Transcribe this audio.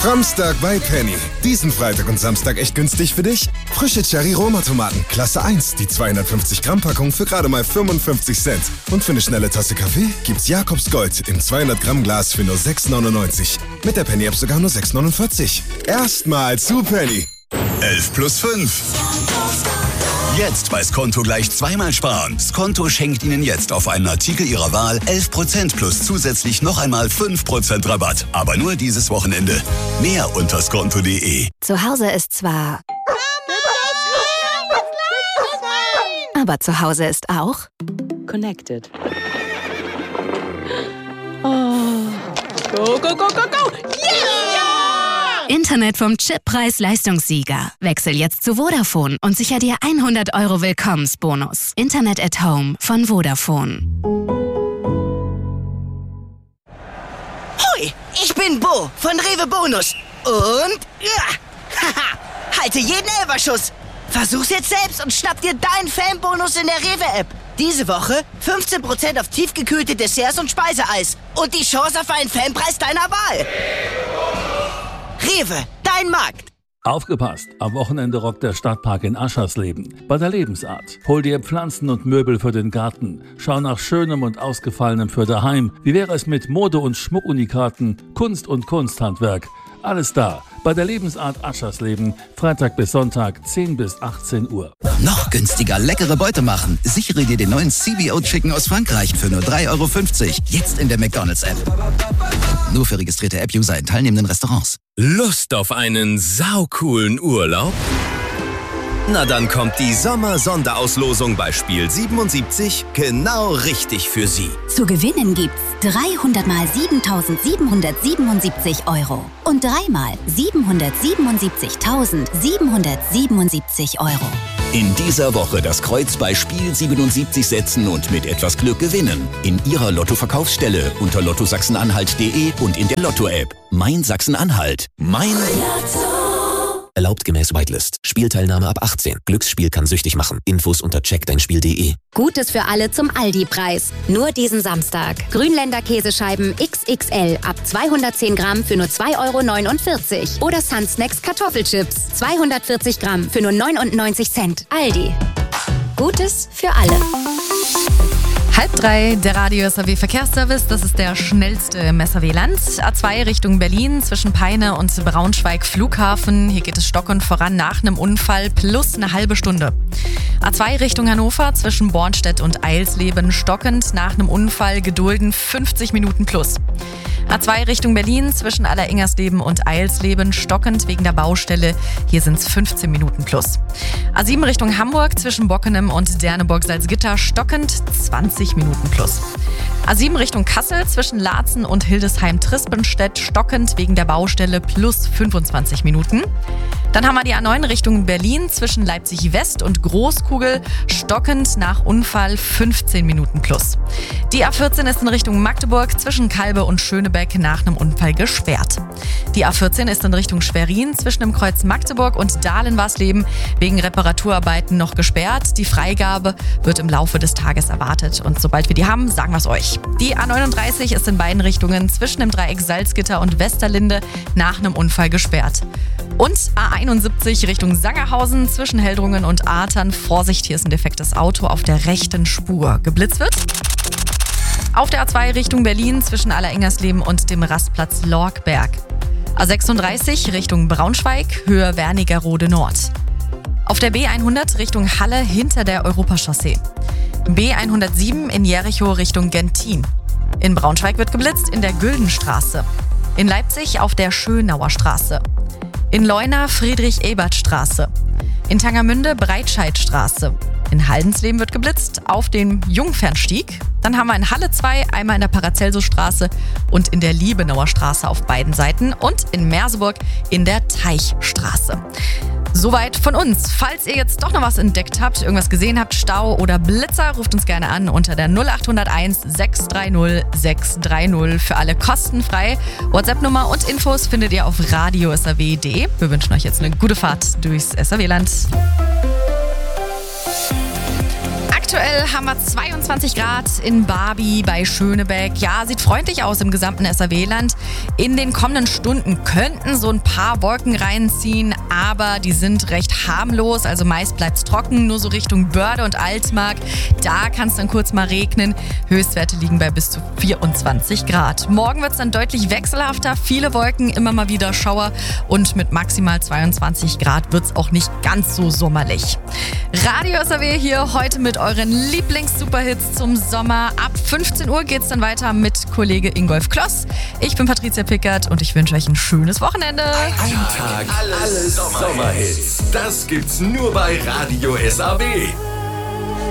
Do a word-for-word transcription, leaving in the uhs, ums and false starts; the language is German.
Framstag bei Penny. Diesen Freitag und Samstag echt günstig für dich? Frische Cherry-Roma-Tomaten, Klasse eins, die zweihundertfünfzig Gramm Packung für gerade mal fünfundfünfzig Cent. Und für eine schnelle Tasse Kaffee gibt's Jakobs Gold im zweihundert Gramm Glas für nur sechs neunundneunzig. Mit der Penny-App sogar nur sechs neunundvierzig. Erstmal zu Penny. elf plus fünf. Jetzt bei Skonto gleich zweimal sparen. Skonto schenkt Ihnen jetzt auf einen Artikel Ihrer Wahl elf Prozent plus zusätzlich noch einmal fünf Prozent Rabatt. Aber nur dieses Wochenende. Mehr unter skonto punkt de. Zu Hause ist zwar... Aber zu Hause ist auch... Connected. Oh. Go, go, go, go, go! Yeah! Internet vom Chip Preis-Leistungssieger. Wechsel jetzt zu Vodafone und sicher dir hundert Euro Willkommensbonus. Internet at Home von Vodafone. Hoi, ich bin Bo von Rewe Bonus. Und... Ja, haha, halte jeden Elferschuss. Versuch's jetzt selbst und schnapp dir deinen Fanbonus in der Rewe-App. Diese Woche fünfzehn Prozent auf tiefgekühlte Desserts und Speiseeis. Und die Chance auf einen Fanpreis deiner Wahl. Rewe, dein Markt. Aufgepasst! Am Wochenende rockt der Stadtpark in Aschersleben. Bei der Lebensart. Hol dir Pflanzen und Möbel für den Garten. Schau nach Schönem und Ausgefallenem für daheim. Wie wäre es mit Mode- und Schmuckunikaten, Kunst und Kunsthandwerk? Alles da. Bei der Lebensart Aschersleben. Freitag bis Sonntag, zehn bis achtzehn Uhr. Noch günstiger leckere Beute machen. Sichere dir den neuen C B O Chicken aus Frankreich für nur drei Euro fünfzig. Jetzt in der McDonald's-App. Nur für registrierte App-User in teilnehmenden Restaurants. Lust auf einen saucoolen Urlaub? Na dann kommt die Sommer-Sonderauslosung bei Spiel siebenundsiebzig genau richtig für Sie. Zu gewinnen gibt's dreihundert mal siebentausendsiebenhundertsiebenundsiebzig Euro und dreimal siebenhundertsiebenundsiebzigtausendsiebenhundertsiebenundsiebzig Euro. In dieser Woche das Kreuz bei Spiel siebenundsiebzig setzen und mit etwas Glück gewinnen. In Ihrer Lotto-Verkaufsstelle unter lotto sachsen-anhalt punkt de und in der Lotto-App. Mein Sachsen-Anhalt. Mein Lotto. Erlaubt gemäß Whitelist. Spielteilnahme ab achtzehn. Glücksspiel kann süchtig machen. Infos unter check dein spiel punkt de. Gutes für alle zum Aldi-Preis. Nur diesen Samstag. Grünländer Käsescheiben X X L ab zweihundertzehn Gramm für nur zwei Euro neunundvierzig. Oder Sun Snacks Kartoffelchips zweihundertvierzig Gramm für nur neunundneunzig Cent. Aldi. Gutes für alle. Halb drei, der Radio S R W Verkehrsservice, das ist der schnellste im S R W-Land. A zwei Richtung Berlin zwischen Peine und Braunschweig Flughafen. Hier geht es stockend voran nach einem Unfall plus eine halbe Stunde. A zwei Richtung Hannover zwischen Bornstedt und Eilsleben stockend nach einem Unfall gedulden fünfzig Minuten plus. A zwei Richtung Berlin zwischen Alleringgersleben und Eilsleben stockend wegen der Baustelle. Hier sind es fünfzehn Minuten plus. A sieben Richtung Hamburg zwischen Bockenem und Derneburg-Salzgitter stockend zwanzig Minuten plus. A sieben Richtung Kassel zwischen Laatzen und Hildesheim-Trispenstedt stockend wegen der Baustelle plus fünfundzwanzig Minuten. Dann haben wir die A neun Richtung Berlin zwischen Leipzig-West und Großkugel stockend nach Unfall fünfzehn Minuten plus. Die A vierzehn ist in Richtung Magdeburg zwischen Kalbe und Schönebeck nach einem Unfall gesperrt. Die A vierzehn ist in Richtung Schwerin zwischen dem Kreuz Magdeburg und Dahlen-Warsleben wegen Reparaturarbeiten noch gesperrt. Die Freigabe wird im Laufe des Tages erwartet und sobald wir die haben, sagen wir es euch. Die A neununddreißig ist in beiden Richtungen zwischen dem Dreieck Salzgitter und Westerlinde nach einem Unfall gesperrt. Und A einundsiebzig Richtung Sangerhausen zwischen Heldrungen und Artern. Vorsicht, hier ist ein defektes Auto auf der rechten Spur. Geblitzt wird. Auf der A zwei Richtung Berlin zwischen Alleringgersleben und dem Rastplatz Lorkberg. A sechsunddreißig Richtung Braunschweig, Höhe Wernigerode Nord. Auf der B hundert Richtung Halle hinter der Europachaussee. B hundertsieben in Jericho Richtung Gentin. In Braunschweig wird geblitzt in der Güldenstraße. In Leipzig auf der Schönauer Straße. In Leuna Friedrich-Ebert-Straße. In Tangermünde Breitscheidstraße. In Haldensleben wird geblitzt auf dem Jungfernstieg. Dann haben wir in Halle zwei, einmal in der Paracelsus-Straße und in der Liebenauer Straße auf beiden Seiten und in Merseburg in der Teichstraße. Soweit von uns. Falls ihr jetzt doch noch was entdeckt habt, irgendwas gesehen habt, Stau oder Blitzer, ruft uns gerne an unter der null acht null eins sechs drei null sechs drei null für alle kostenfrei. WhatsApp-Nummer und Infos findet ihr auf radio s r w punkt de. Wir wünschen euch jetzt eine gute Fahrt durchs S R W-Land. Aktuell haben wir zweiundzwanzig Grad in Barbie bei Schönebeck. Ja, sieht freundlich aus im gesamten S A W-Land. In den kommenden Stunden könnten so ein paar Wolken reinziehen, aber die sind recht harmlos. Also meist bleibt es trocken, nur so Richtung Börde und Altmark. Da kann es dann kurz mal regnen. Höchstwerte liegen bei bis zu vierundzwanzig Grad. Morgen wird es dann deutlich wechselhafter. Viele Wolken, immer mal wieder Schauer. Und mit maximal zweiundzwanzig Grad wird es auch nicht ganz so sommerlich. Radio S A W hier heute mit euren Lieblings-Superhits zum Sommer. Ab fünfzehn Uhr geht es dann weiter mit Kollege Ingolf Kloss. Ich bin Patricia Pickert und ich wünsche euch ein schönes Wochenende. Ein Tag, alles Sommerhits. Das gibt's nur bei Radio S A W.